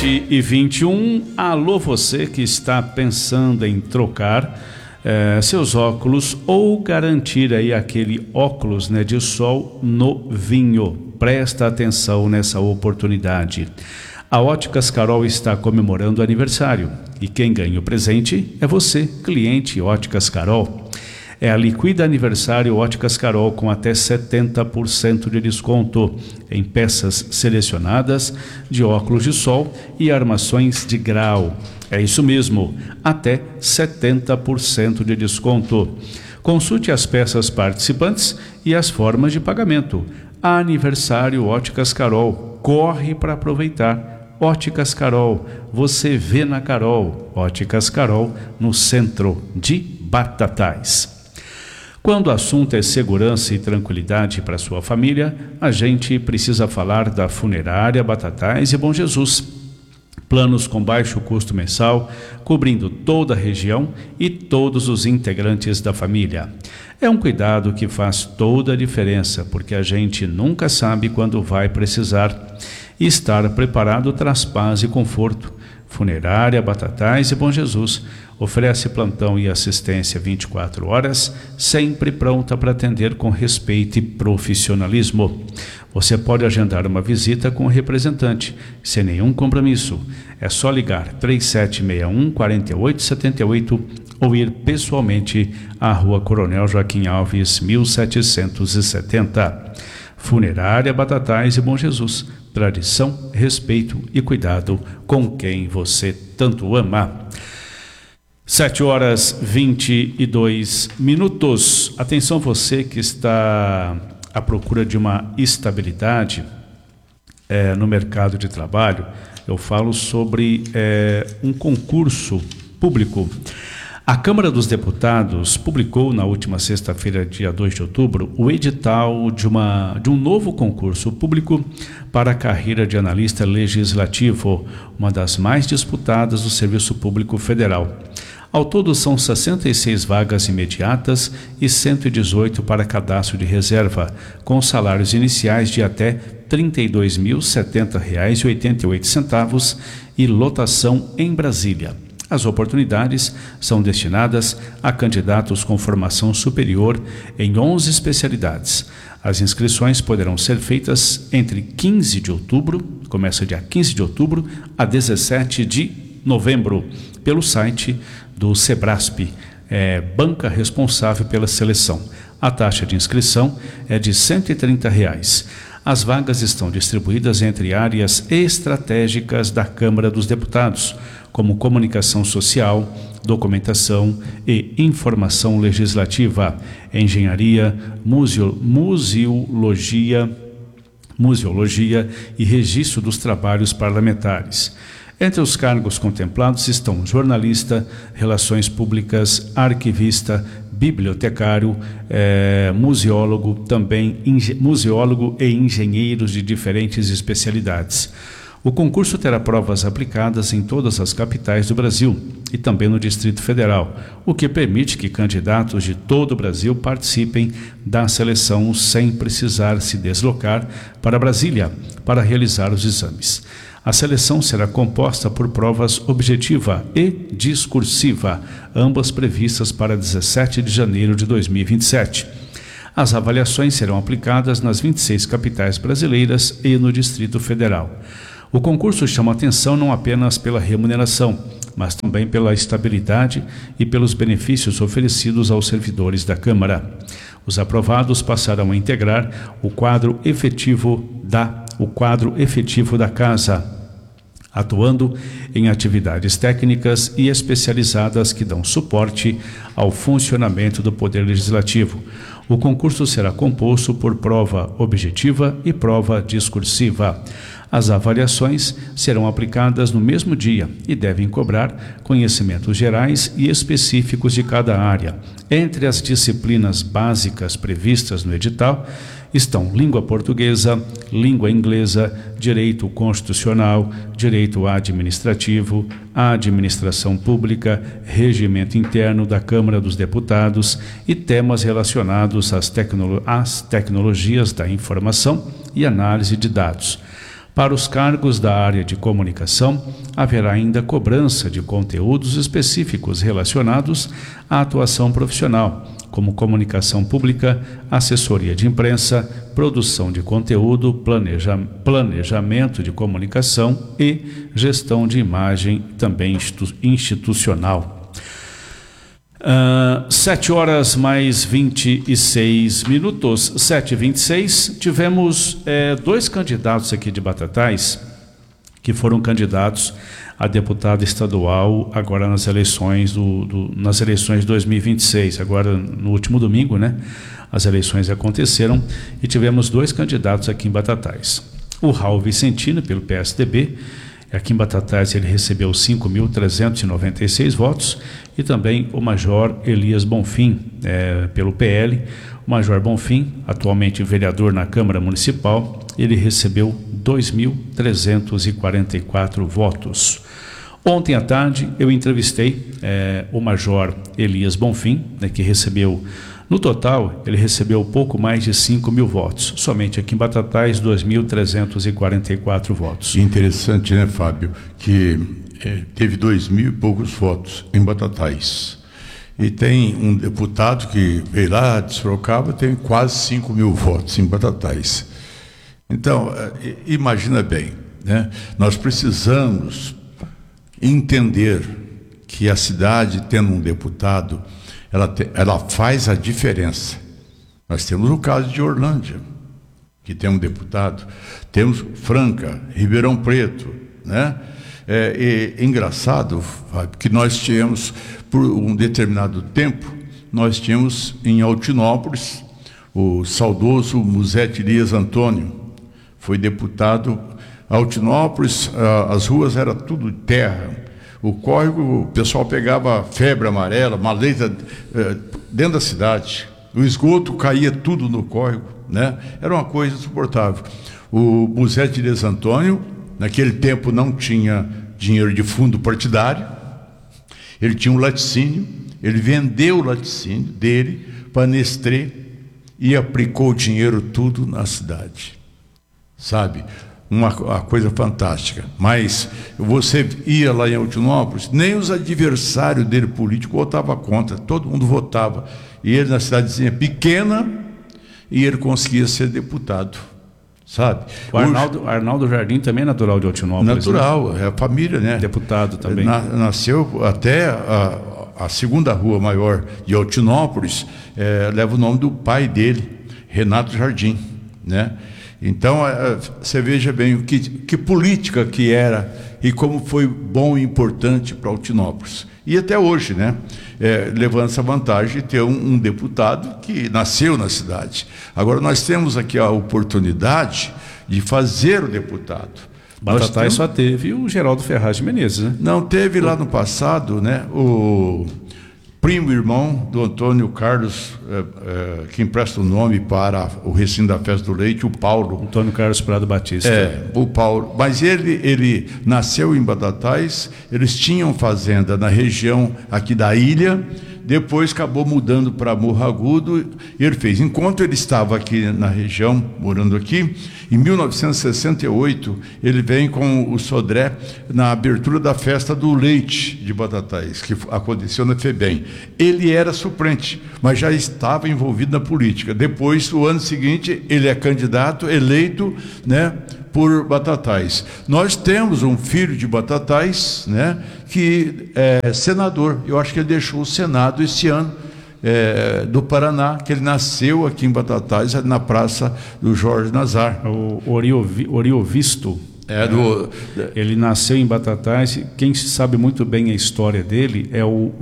E 21, alô você que está pensando em trocar seus óculos ou garantir aí aquele óculos, né, de sol novinho. Presta atenção nessa oportunidade. A Óticas Carol está comemorando aniversário e quem ganha o presente é você, cliente Óticas Carol. É a Liquida Aniversário Óticas Carol com até 70% de desconto em peças selecionadas de óculos de sol e armações de grau. É isso mesmo, até 70% de desconto. Consulte as peças participantes e as formas de pagamento. Aniversário Óticas Carol, corre para aproveitar. Óticas Carol, você vê na Carol. Óticas Carol, no centro de Batatais. Quando o assunto é segurança e tranquilidade para sua família, a gente precisa falar da Funerária Batatais e Bom Jesus. Planos com baixo custo mensal, cobrindo toda a região e todos os integrantes da família. É um cuidado que faz toda a diferença, porque a gente nunca sabe quando vai precisar. E estar preparado traz paz e conforto. Funerária Batatais e Bom Jesus oferece plantão e assistência 24 horas, sempre pronta para atender com respeito e profissionalismo. Você pode agendar uma visita com o representante, sem nenhum compromisso. É só ligar 3761-4878 ou ir pessoalmente à Rua Coronel Joaquim Alves, 1770. Funerária Batatais e Bom Jesus. Tradição, respeito e cuidado com quem você tanto ama. 7h22. Atenção você que está à procura de uma estabilidade no mercado de trabalho. Eu falo sobre um concurso público. A Câmara dos Deputados publicou na última sexta-feira, dia 2 de outubro, o edital de um novo concurso público para a carreira de analista legislativo, uma das mais disputadas do Serviço Público Federal. Ao todo são 66 vagas imediatas e 118 para cadastro de reserva, com salários iniciais de até R$ 32.070,88 e lotação em Brasília. As oportunidades são destinadas a candidatos com formação superior em 11 especialidades. As inscrições poderão ser feitas entre 15 de outubro, começa dia 15 de outubro, a 17 de novembro, pelo site do Sebrasp, banca responsável pela seleção. A taxa de inscrição é de R$ 130. As vagas estão distribuídas entre áreas estratégicas da Câmara dos Deputados, como comunicação social, documentação e informação legislativa, engenharia, museologia e registro dos trabalhos parlamentares. Entre os cargos contemplados estão jornalista, relações públicas, arquivista, bibliotecário, museólogo e engenheiros de diferentes especialidades. O concurso terá provas aplicadas em todas as capitais do Brasil e também no Distrito Federal, o que permite que candidatos de todo o Brasil participem da seleção sem precisar se deslocar para Brasília para realizar os exames. A seleção será composta por provas objetiva e discursiva, ambas previstas para 17 de janeiro de 2027. As avaliações serão aplicadas nas 26 capitais brasileiras e no Distrito Federal. O concurso chama atenção não apenas pela remuneração, mas também pela estabilidade e pelos benefícios oferecidos aos servidores da Câmara. Os aprovados passarão a integrar o quadro efetivo da Casa, atuando em atividades técnicas e especializadas que dão suporte ao funcionamento do Poder Legislativo. O concurso será composto por prova objetiva e prova discursiva. As avaliações serão aplicadas no mesmo dia e devem cobrar conhecimentos gerais e específicos de cada área. Entre as disciplinas básicas previstas no edital estão língua portuguesa, língua inglesa, direito constitucional, direito administrativo, administração pública, regimento interno da Câmara dos Deputados e temas relacionados às tecnologias da informação e análise de dados. Para os cargos da área de comunicação, haverá ainda cobrança de conteúdos específicos relacionados à atuação profissional, como comunicação pública, assessoria de imprensa, produção de conteúdo, planejamento de comunicação e gestão de imagem, também institucional. 7 horas mais 26 minutos, 7h26, tivemos 2 candidatos aqui de Batatais, que foram candidatos a deputado estadual agora nas eleições nas eleições de 2026, agora no último domingo, né? As eleições aconteceram e tivemos 2 candidatos aqui em Batatais. O Raul Vicentino, pelo PSDB, aqui em Batatais ele recebeu 5.396 votos, e também o Major Elias Bonfim, pelo PL. O Major Bonfim, atualmente vereador na Câmara Municipal, ele recebeu 2.344 votos. Ontem à tarde eu entrevistei o Major Elias Bonfim, que recebeu, no total, ele recebeu pouco mais de 5.000 votos. Somente aqui em Batatais, 2.344 votos. Interessante, né, Fábio, que teve 2.000 e poucos votos em Batatais. E tem um deputado que veio lá de Sorocaba, tem quase 5.000 votos em Batatais. Então, imagina bem, né? Nós precisamos entender que a cidade, tendo um deputado, ela faz a diferença. Nós temos o caso de Orlândia, que tem um deputado, temos Franca, Ribeirão Preto, né? É engraçado, Fábio, que nós tínhamos, por um determinado tempo, nós tínhamos em Altinópolis o saudoso Musete Elias Antônio, foi deputado. Altinópolis, as ruas eram tudo terra, o córrego, o pessoal pegava febre amarela, maleta dentro da cidade, o esgoto caía tudo no córrego, né? Era uma coisa insuportável. O Musete Elias Antônio, naquele tempo não tinha dinheiro de fundo partidário, ele tinha um laticínio, ele vendeu o laticínio dele para a Nestlé e aplicou o dinheiro tudo na cidade, sabe? Uma coisa fantástica. Mas você ia lá em Altinópolis, nem os adversários dele político votavam contra, todo mundo votava, e ele na cidadezinha pequena, e ele conseguia ser deputado, sabe? O Arnaldo Jardim também é natural de Altinópolis. Natural, né? É a família, né? Deputado também. Nasceu até a segunda rua maior de Altinópolis, leva o nome do pai dele, Renato Jardim, né? Então, você veja bem que política que era e como foi bom e importante para Altinópolis. E até hoje, né? Levando essa vantagem de ter um deputado que nasceu na cidade. Agora, nós temos aqui a oportunidade de fazer o deputado. Batatais só teve o Geraldo Ferraz de Menezes, né? Não, teve lá no passado, né? O primo irmão do Antônio Carlos, que empresta o nome para o recinto da Festa do Leite, o Paulo. Antônio Carlos Prado Batista. O Paulo. Mas ele nasceu em Batatais, eles tinham fazenda na região aqui da ilha, depois acabou mudando para Morro Agudo, e ele fez. Enquanto ele estava aqui na região, morando aqui, em 1968, ele vem com o Sodré na abertura da Festa do Leite de Batatais, que aconteceu na FEBEM. Ele era suplente, mas já estava envolvido na política. Depois, no ano seguinte, ele é candidato, eleito, né, por Batatais. Nós temos um filho de Batatais, né, que é senador. Eu acho que ele deixou o Senado esse ano, do Paraná, que ele nasceu aqui em Batatais, na Praça do Jorge Nazar. O Oriovisto. Ele nasceu em Batatais. Quem sabe muito bem a história dele é o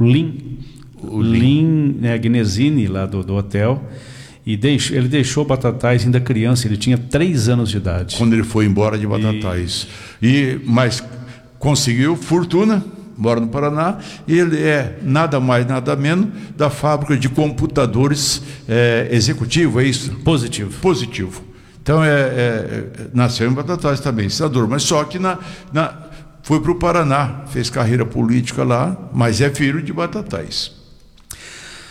Lin Gnesini, lá do hotel. E ele deixou Batatais ainda criança, ele tinha 3 anos de idade. Quando ele foi embora de Batatais. Mas conseguiu fortuna, mora no Paraná, e ele é nada mais, nada menos da fábrica de computadores executivo, é isso? Positivo. Então, nasceu em Batatais também, senador, mas só que foi para o Paraná, fez carreira política lá, mas é filho de Batatais.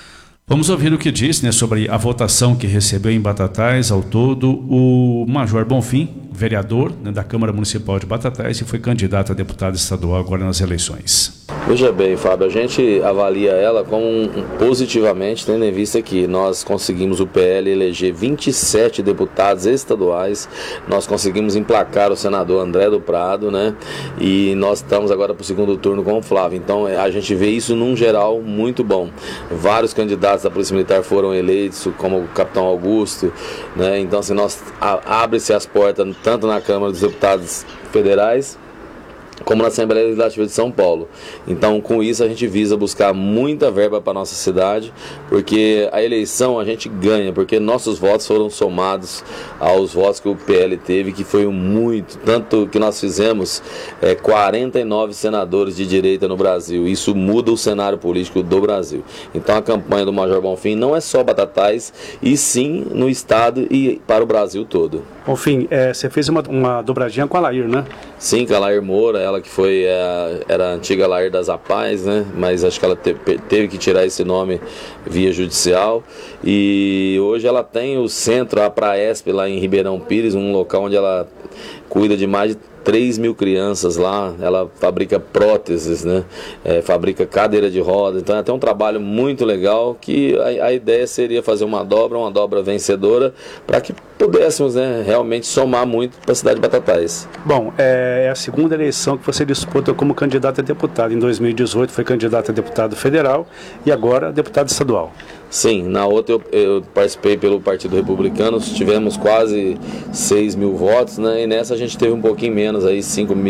Vamos ouvir o que disse, né, sobre a votação que recebeu em Batatais ao todo o Major Bonfim, vereador, né, da Câmara Municipal de Batatais, e foi candidato a deputado estadual agora nas eleições. Veja bem, Fábio, a gente avalia ela como positivamente, tendo em vista que nós conseguimos o PL eleger 27 deputados estaduais, nós conseguimos emplacar o senador André do Prado, né? E nós estamos agora para o segundo turno com o Flávio. Então a gente vê isso num geral muito bom. Vários candidatos da Polícia Militar foram eleitos, como o Capitão Augusto, né? Então assim, abre-se as portas tanto na Câmara dos Deputados Federais como na Assembleia Legislativa de São Paulo. Então, com isso, a gente visa buscar muita verba para a nossa cidade, porque a eleição a gente ganha, porque nossos votos foram somados aos votos que o PL teve, que foi muito, tanto que nós fizemos 49 senadores de direita no Brasil. Isso muda o cenário político do Brasil. Então, a campanha do Major Bonfim não é só Batatais, e sim no estado e para o Brasil todo. Bonfim, você fez uma dobradinha com a Lair, né? Sim, com a Lair Moura, ela que foi, era a antiga Lair das Apaz, né? Mas acho que ela teve que tirar esse nome via judicial. E hoje ela tem o centro, a Praesp, lá em Ribeirão Pires, um local onde ela cuida de mais de 3.000 crianças lá. Ela fabrica próteses, né? Fabrica cadeira de roda. Então ela tem um trabalho muito legal, que a ideia seria fazer uma dobra vencedora, para que pudéssemos, né, realmente somar muito para a cidade de Batatais. Bom, é a segunda eleição que você disputa como candidato a deputado. Em 2018 foi candidato a deputado federal e agora deputado estadual. Sim, na outra eu participei pelo Partido Republicano, tivemos quase 6.000 votos, né? E nessa a gente teve um pouquinho menos, aí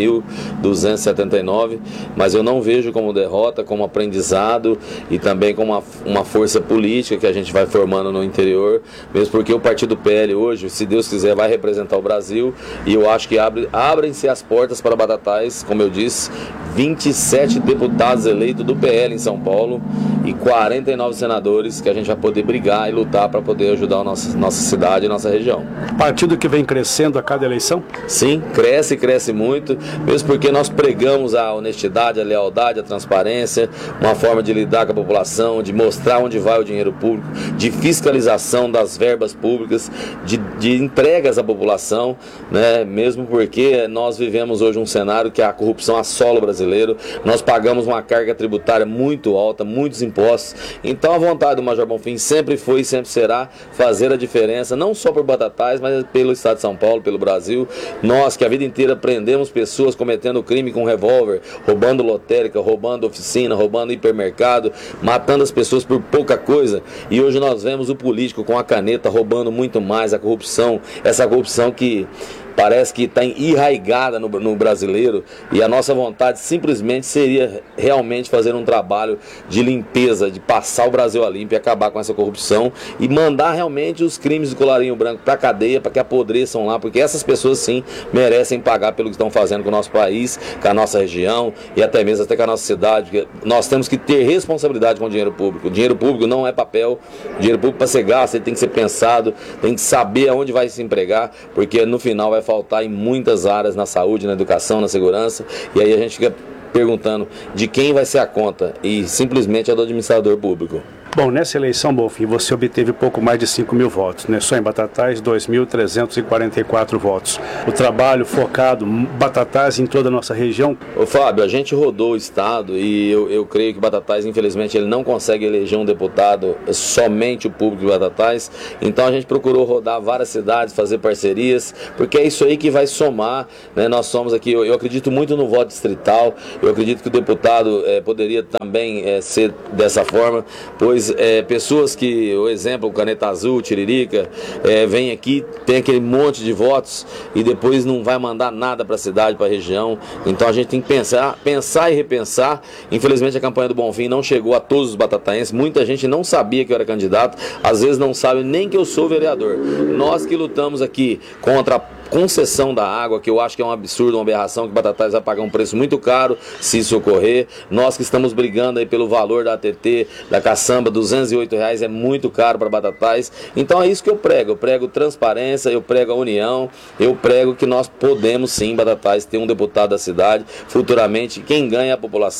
5.279, mas eu não vejo como derrota, como aprendizado e também como uma força política que a gente vai formando no interior, mesmo porque o Partido PL hoje, se Deus quiser, vai representar o Brasil, e eu acho que abrem-se as portas para Batatais, como eu disse, 27 deputados eleitos do PL em São Paulo e 49 senadores que a gente vai poder brigar e lutar para poder ajudar a nossa cidade e nossa região. Partido que vem crescendo a cada eleição? Sim, cresce muito, mesmo porque nós pregamos a honestidade, a lealdade, a transparência, uma forma de lidar com a população, de mostrar onde vai o dinheiro público, de fiscalização das verbas públicas, de entregas à população, né? Mesmo porque nós vivemos hoje um cenário que a corrupção assola o brasileiro, nós pagamos uma carga tributária muito alta, muitos impostos. Então a vontade do Major Bonfim sempre foi e sempre será fazer a diferença, não só por Batatais, mas pelo estado de São Paulo, pelo Brasil. Nós que a vida inteira prendemos pessoas cometendo crime com revólver, roubando lotérica, roubando oficina, roubando hipermercado, matando as pessoas por pouca coisa, e hoje nós vemos o político com a caneta roubando muito mais, a corrupção, essa corrupção que parece que está enraizada no brasileiro, e a nossa vontade simplesmente seria realmente fazer um trabalho de limpeza, de passar o Brasil a limpo e acabar com essa corrupção e mandar realmente os crimes de colarinho branco para a cadeia, para que apodreçam lá, porque essas pessoas sim merecem pagar pelo que estão fazendo com o nosso país, com a nossa região e até mesmo com a nossa cidade, porque nós temos que ter responsabilidade com o dinheiro público. O dinheiro público não é papel, o dinheiro público para ser gasto, ele tem que ser pensado, tem que saber aonde vai se empregar, porque no final vai faltar em muitas áreas, na saúde, na educação, na segurança, e aí a gente fica perguntando de quem vai ser a conta, e simplesmente é do administrador público. Bom, nessa eleição, Bonfim, você obteve pouco mais de 5.000 votos, né? Só em Batatais, 2.344 votos. O trabalho focado, Batatais em toda a nossa região? Ô Fábio, a gente rodou o estado e eu creio que Batatais, infelizmente, ele não consegue eleger um deputado, somente o público de Batatais. Então a gente procurou rodar várias cidades, fazer parcerias, porque é isso aí que vai somar, né? Nós somos aqui, eu acredito muito no voto distrital, eu acredito que o deputado poderia também ser dessa forma, pois pessoas que, o exemplo, Caneta Azul, Tiririca, vem aqui, tem aquele monte de votos e depois não vai mandar nada para a cidade, para a região. Então a gente tem que pensar e repensar. Infelizmente a campanha do Bonfim não chegou a todos os batataenses, muita gente não sabia que eu era candidato, às vezes não sabe nem que eu sou vereador. Nós que lutamos aqui contra a concessão da água, que eu acho que é um absurdo, uma aberração, que Batatais vai pagar um preço muito caro se isso ocorrer. Nós que estamos brigando aí pelo valor da ATT, da caçamba, R$208 é muito caro para Batatais. Então é isso que eu prego transparência, eu prego a união, eu prego que nós podemos sim, Batatais, ter um deputado da cidade, futuramente quem ganha é a população.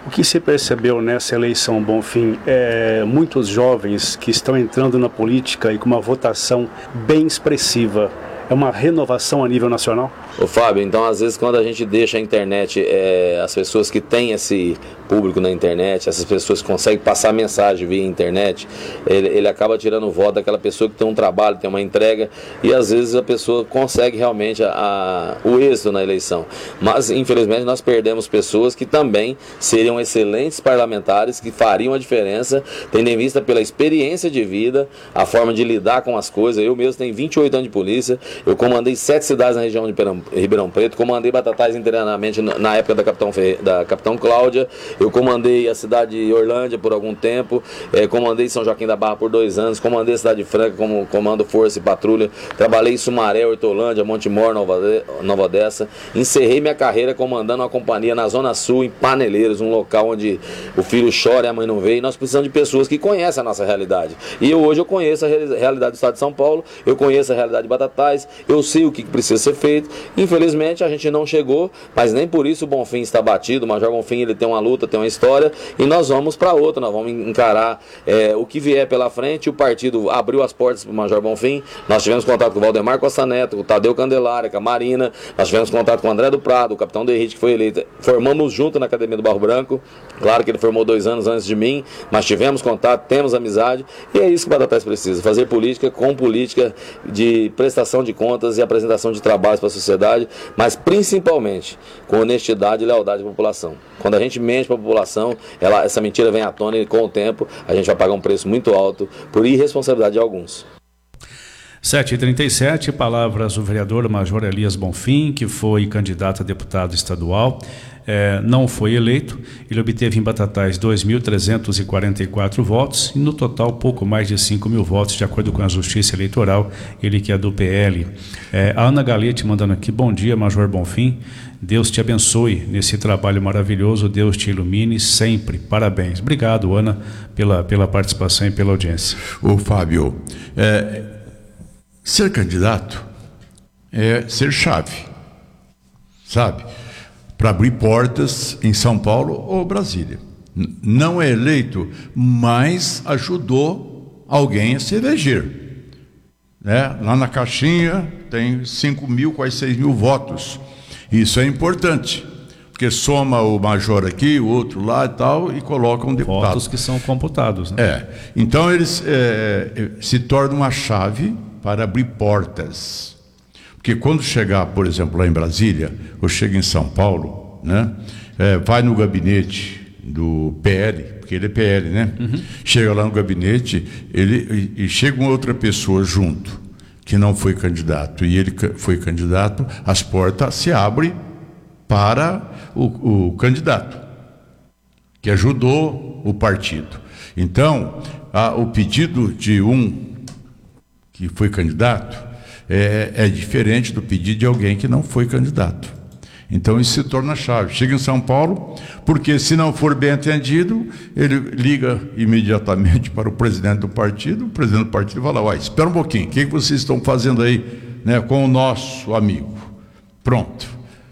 O que se percebeu nessa eleição, Bonfim, muitos jovens que estão entrando na política e com uma votação bem expressiva. É uma renovação a nível nacional? Ô Fábio, então às vezes quando a gente deixa a internet, as pessoas que têm esse público na internet, essas pessoas que conseguem passar mensagem via internet, ele acaba tirando o voto daquela pessoa que tem um trabalho, tem uma entrega, e às vezes a pessoa consegue realmente o êxito na eleição. Mas infelizmente nós perdemos pessoas que também seriam excelentes parlamentares, que fariam a diferença, tendo em vista pela experiência de vida, a forma de lidar com as coisas. Eu mesmo tenho 28 anos de polícia, eu comandei 7 cidades na região de Ribeirão Preto, comandei Batatais internamente na época da Capitão Cláudia, eu comandei a cidade de Orlândia por algum tempo, comandei São Joaquim da Barra por 2 anos, comandei a cidade de Franca como comando Força e Patrulha, trabalhei em Sumaré, Hortolândia, Montemor, Nova Odessa, encerrei minha carreira comandando uma companhia na Zona Sul, em Paneleiros, um local onde o filho chora e a mãe não vê, e nós precisamos de pessoas que conhecem a nossa realidade. E hoje eu conheço a realidade do estado de São Paulo, eu conheço a realidade de Batatais, eu sei o que precisa ser feito. Infelizmente a gente não chegou, mas nem por isso o Bonfim está batido. O Major Bonfim, ele tem uma luta, tem uma história, e nós vamos para outra, nós vamos encarar o que vier pela frente. O partido abriu as portas para o Major Bonfim, nós tivemos contato com o Valdemar Costa Neto, com o Tadeu Candelária, com a Marina, nós tivemos contato com o André do Prado, o capitão Derrite, que foi eleito, formamos junto na Academia do Barro Branco, claro que ele formou 2 anos antes de mim, mas tivemos contato, temos amizade, e é isso que o Batatais precisa, fazer política com política de prestação de contas e apresentação de trabalhos para a sociedade, mas principalmente com honestidade e lealdade à população. Quando a gente mente para a população, essa mentira vem à tona, e com o tempo a gente vai pagar um preço muito alto por irresponsabilidade de alguns. 7h37, palavras do vereador Major Elias Bonfim, que foi candidato a deputado estadual, não foi eleito. Ele obteve em Batatais 2.344 votos e no total pouco mais de 5.000 votos, de acordo com a Justiça Eleitoral, ele que é do PL. A Ana Galete mandando aqui: bom dia, Major Bonfim, Deus te abençoe nesse trabalho maravilhoso, Deus te ilumine sempre, parabéns. Obrigado, Ana, pela participação e pela audiência. Ô Fábio, ser candidato é ser chave, sabe? Para abrir portas em São Paulo ou Brasília. Não é eleito, mas ajudou alguém a se eleger. Lá na caixinha tem 5.000, quase 6.000 votos. Isso é importante, porque soma o major aqui, o outro lá e tal, e coloca um deputado. Votos que são computados, né? Então eles se tornam uma chave para abrir portas. Porque quando chegar, por exemplo, lá em Brasília, ou chega em São Paulo, vai no gabinete do PL, porque ele é PL, né? Uhum. Chega lá no gabinete, e chega uma outra pessoa junto, que não foi candidato, e ele foi candidato, as portas se abrem para o candidato, que ajudou o partido. Então, o pedido de um que foi candidato é diferente do pedido de alguém que não foi candidato. Então isso se torna chave. Chega em São Paulo, porque se não for bem atendido, ele liga imediatamente para o presidente do partido. O presidente do partido fala: espera um pouquinho, o que vocês estão fazendo aí, com o nosso amigo? Pronto,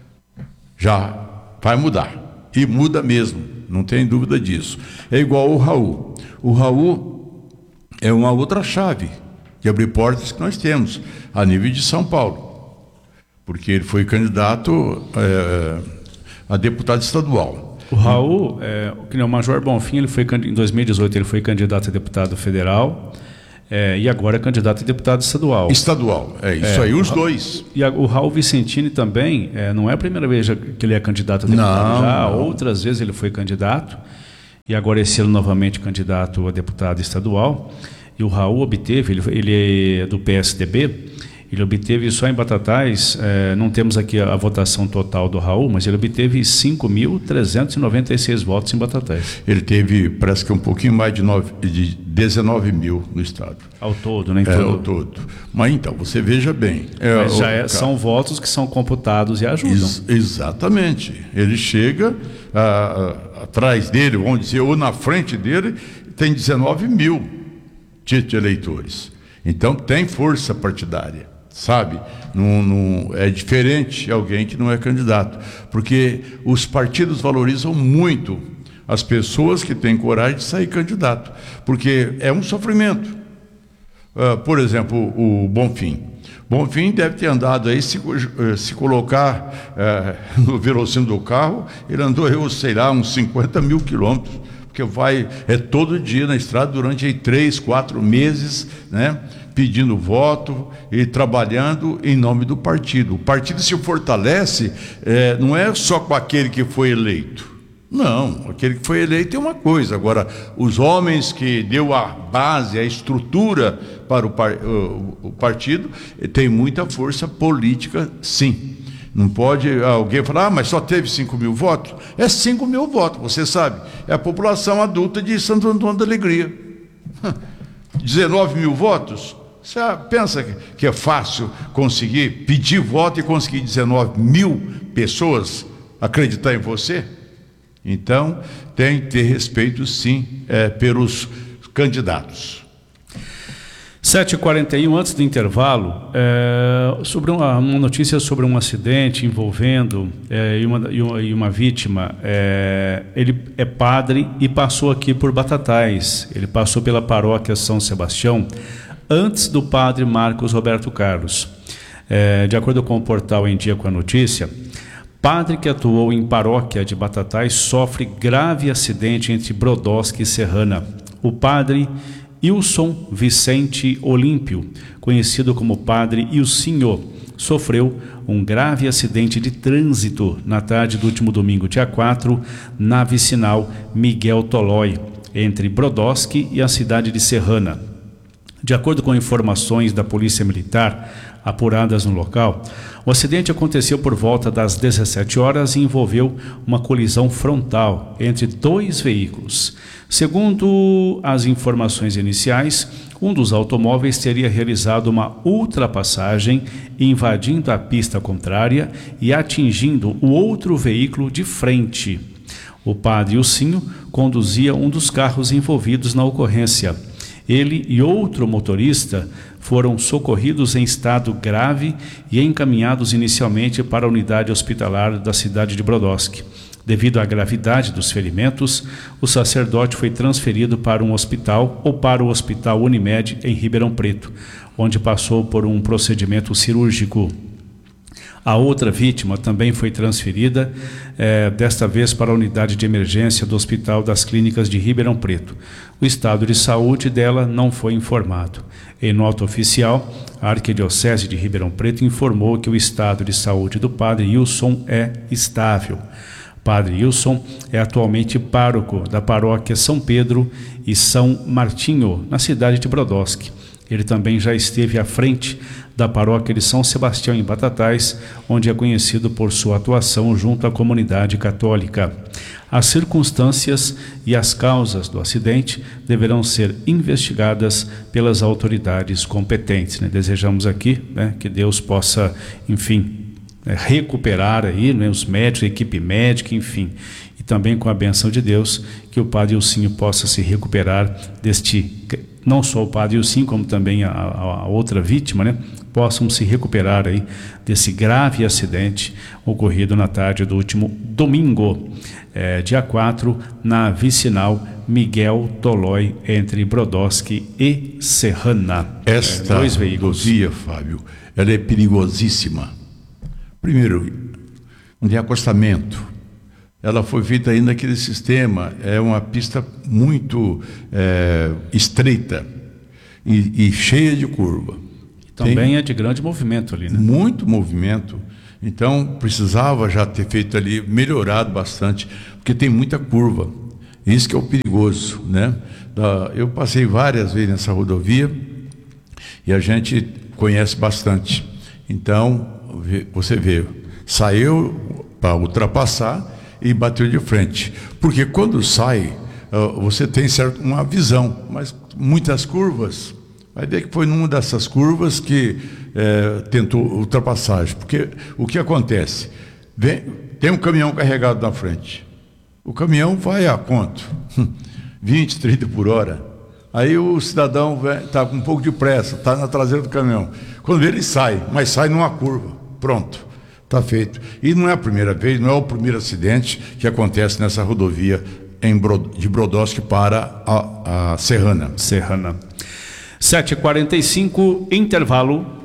já vai mudar, e muda mesmo, não tem dúvida disso. É igual o Raul. O Raul é uma outra chave de abrir portas que nós temos a nível de São Paulo, porque ele foi candidato a deputado estadual. O Raul, o Major Bonfim, em 2018 ele foi candidato a deputado federal, e agora é candidato a deputado estadual. Estadual, isso aí, os dois. E o Raul Vicentini também, não é a primeira vez que ele é candidato a deputado, não. Outras vezes ele foi candidato, e agora esse ano novamente candidato a deputado estadual. E o Raul obteve, ele é do PSDB, ele obteve só em Batatais, não temos aqui a votação total do Raul, mas ele obteve 5.396 votos em Batatais. Ele teve, parece que um pouquinho mais de 19 mil no estado. Ao todo, né? Ao todo. Mas então, você veja bem. Mas são votos que são computados e ajudam. Exatamente. Ele chega atrás dele, vamos dizer, ou na frente dele, tem 19 mil títulos de eleitores. Então tem força partidária, sabe? Não é diferente de alguém que não é candidato, porque os partidos valorizam muito as pessoas que têm coragem de sair candidato, porque é um sofrimento. Por exemplo, o Bonfim. Bonfim deve ter andado aí, se colocar no velocímetro do carro, ele andou, eu sei lá, uns 50 mil quilômetros, porque é todo dia na estrada durante aí 3, 4 meses, né, pedindo voto e trabalhando em nome do partido. O partido se fortalece, não é só com aquele que foi eleito. Não, aquele que foi eleito é uma coisa. Agora, os homens que deu a base, a estrutura para o partido, tem muita força política, sim. Não pode alguém falar, mas só teve 5 mil votos. É 5 mil votos, você sabe. É a população adulta de Santo Antônio da Alegria. 19 mil votos? Você pensa que é fácil conseguir pedir voto e conseguir 19 mil pessoas acreditar em você? Então, tem que ter respeito, sim, pelos candidatos. 7h41, antes do intervalo, sobre uma notícia sobre um acidente envolvendo uma vítima. Ele é padre e passou aqui por Batatais. Ele passou pela paróquia São Sebastião antes do padre Marcos Roberto Carlos. De acordo com o portal Em Dia com a Notícia, padre que atuou em paróquia de Batatais sofre grave acidente entre Brodowski e Serrana. O padre Wilson Vicente Olímpio, conhecido como padre Ilcinho, sofreu um grave acidente de trânsito na tarde do último domingo, dia 4, na vicinal Miguel Tolói, entre Brodowski e a cidade de Serrana. De acordo com informações da Polícia Militar apuradas no local, o acidente aconteceu por volta das 17 horas e envolveu uma colisão frontal entre 2 veículos. Segundo as informações iniciais, um dos automóveis teria realizado uma ultrapassagem, invadindo a pista contrária e atingindo o outro veículo de frente. O padre Ilcinho conduzia um dos carros envolvidos na ocorrência. Ele e outro motorista foram socorridos em estado grave e encaminhados inicialmente para a unidade hospitalar da cidade de Brodowski. Devido à gravidade dos ferimentos, o sacerdote foi transferido para um hospital ou para o Hospital Unimed em Ribeirão Preto, onde passou por um procedimento cirúrgico. A outra vítima também foi transferida, desta vez para a unidade de emergência do Hospital das Clínicas de Ribeirão Preto. O estado de saúde dela não foi informado. Em nota oficial, a Arquidiocese de Ribeirão Preto informou que o estado de saúde do padre Wilson é estável. Padre Wilson é atualmente pároco da paróquia São Pedro e São Martinho, na cidade de Brodowski. Ele também já esteve à frente da paróquia de São Sebastião, em Batatais, onde é conhecido por sua atuação junto à comunidade católica. As circunstâncias e as causas do acidente deverão ser investigadas pelas autoridades competentes. Desejamos aqui, que Deus possa, enfim, recuperar aí, os médicos, a equipe médica, enfim, e também com a bênção de Deus, que o padre Ilcinho possa se recuperar deste, não só o padre Ilcinho, como também a outra vítima, possam se recuperar aí desse grave acidente ocorrido na tarde do último domingo, dia 4, na vicinal Miguel Tolói, entre Brodowski e Serrana. Esta 2 veículos. rodovia, Fábio, ela é perigosíssima. Primeiro, não tem acostamento. Ela foi feita ainda naquele sistema, é uma pista muito estreita e cheia de curva. Também é de grande movimento ali, Muito movimento. Então, precisava já ter feito ali, melhorado bastante, porque tem muita curva. Isso que é o perigoso, Eu passei várias vezes nessa rodovia e a gente conhece bastante. Então, você vê, saiu para ultrapassar e bateu de frente. Porque quando sai, você tem uma visão, mas muitas curvas, vai ver que foi numa dessas curvas que tentou ultrapassagem. Porque o que acontece? Tem um caminhão carregado na frente. O caminhão vai a quanto? 20, 30 por hora. Aí o cidadão está com um pouco de pressa, está na traseira do caminhão. Quando vê, ele sai, mas sai numa curva. Pronto, está feito. E não é a primeira vez, não é o primeiro acidente que acontece nessa rodovia de Brodowski para a Serrana. 7h45, intervalo.